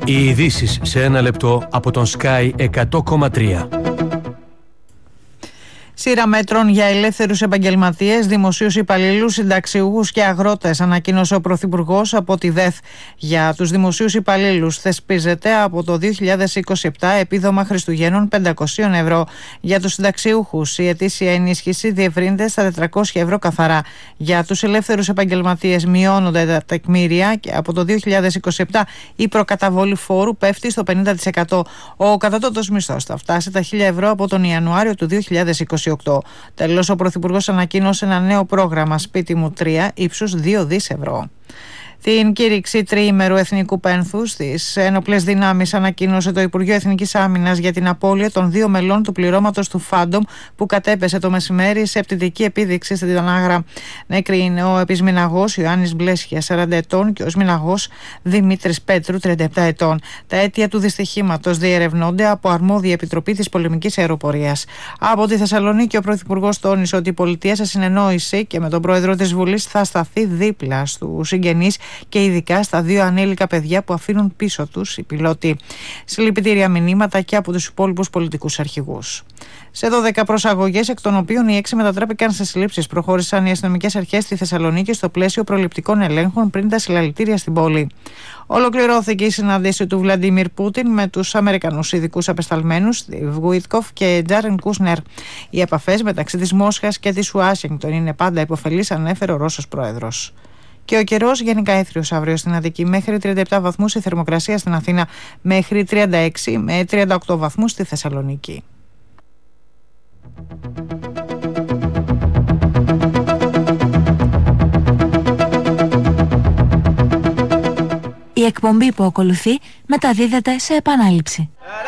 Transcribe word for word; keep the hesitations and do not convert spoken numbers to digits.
Οι ειδήσεις σε ένα λεπτό από τον Sky εκατό κόμμα τρία. Σειρά μέτρων για ελεύθερους επαγγελματίες, δημοσίους υπαλλήλους, συνταξιούχους και αγρότες, ανακοίνωσε ο Πρωθυπουργός από τη ΔΕΘ. Για τους δημοσίους υπαλλήλους θεσπίζεται από το δύο χιλιάδες είκοσι επτά επίδομα Χριστουγέννων πεντακόσια ευρώ. Για τους συνταξιούχους η ετήσια ενίσχυση διευρύνεται στα τετρακόσια ευρώ καθαρά. Για τους ελεύθερους επαγγελματίες μειώνονται τα τεκμήρια και από το δύο χιλιάδες είκοσι επτά η προκαταβολή φόρου πέφτει στο πενήντα τοις εκατό. Ο κατώτατος μισθός θα φτάσει τα χίλια ευρώ από τον Ιανουάριο του δύο χιλιάδες είκοσι οκτώ. Τέλος, ο Πρωθυπουργός ανακοίνωσε ένα νέο πρόγραμμα Σπίτι μου τρία ύψους δύο δισεκατομμύρια ευρώ. Την κήρυξη τριήμερου εθνικού πένθους στις ένοπλες δυνάμεις ανακοίνωσε το Υπουργείο Εθνικής Άμυνας για την απώλεια των δύο μελών του πληρώματος του Φάντομ που κατέπεσε το μεσημέρι σε πτυτική επίδειξη στην Τανάγρα. Νεκροί είναι ο επισμηναγός Ιωάννης Μπλέσχια, σαράντα ετών, και ο σμηναγός Δημήτρης Πέτρου, τριάντα επτά ετών. Τα αίτια του δυστυχήματος διερευνώνται από αρμόδια επιτροπή της πολεμικής αεροπορίας. Από τη Θεσσαλονίκη, ο Πρωθυπουργός τόνισε ότι η πολιτεία σε συνεννόηση και με τον Πρόεδρο της Βουλής θα σταθεί δίπλα στους συγγενείς και ειδικά στα δύο ανήλικα παιδιά που αφήνουν πίσω τους οι πιλότοι. Συλληπιτήρια μηνύματα και από τους υπόλοιπους πολιτικούς αρχηγούς. Σε δώδεκα προσαγωγές, εκ των οποίων οι έξι μετατράπηκαν σε συλλήψεις, προχώρησαν οι αστυνομικές αρχές στη Θεσσαλονίκη στο πλαίσιο προληπτικών ελέγχων πριν τα συλλαλητήρια στην πόλη. Ολοκληρώθηκε η συνάντηση του Βλαντίμιρ Πούτιν με τους Αμερικανούς ειδικούς απεσταλμένους Στιβ Γουίτκοφ και Τζάρεν Κούσνερ. Οι επαφές μεταξύ της Μόσχας και της Ουάσιγκτον είναι πάντα υποφελείς, ανέφερε ο Ρώσος πρόεδρος. Και ο καιρός γενικά έθριος αύριο στην Αττική, μέχρι τριάντα επτά βαθμούς η θερμοκρασία στην Αθήνα, μέχρι τριάντα έξι με τριάντα οκτώ βαθμούς στη Θεσσαλονίκη. Η εκπομπή που ακολουθεί μεταδίδεται σε επανάληψη.